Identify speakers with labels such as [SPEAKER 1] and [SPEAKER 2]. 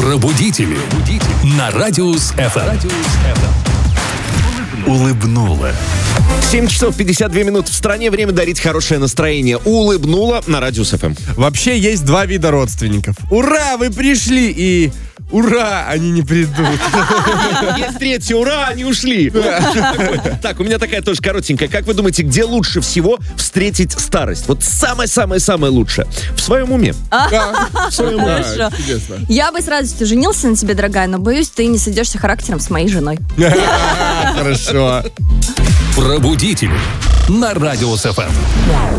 [SPEAKER 1] Пробудители на Радиус ФМ. Улыбнула.
[SPEAKER 2] 7 часов 52 минуты в стране. Время дарить хорошее настроение. Улыбнула на Радиус ФМ.
[SPEAKER 3] Вообще есть два вида родственников. Ура, вы пришли! И ура, они не придут.
[SPEAKER 2] Есть третий. Ура, они ушли. Так, у меня такая тоже коротенькая. Как вы думаете, где лучше всего встретить старость? Вот самое-самое-самое лучшее. В своем уме. В своем уме.
[SPEAKER 4] Хорошо. Я бы с радостью женился на тебе, дорогая, но боюсь, ты не сойдешься характером с моей женой.
[SPEAKER 3] Хорошо.
[SPEAKER 1] Пробудители на Радиус ФМ.